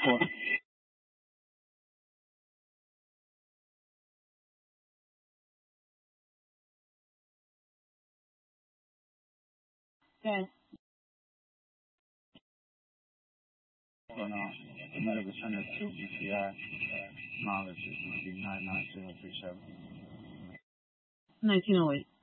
4. Okay. Going on. The medical center 2 BCI. Mileage is 99037. 1908.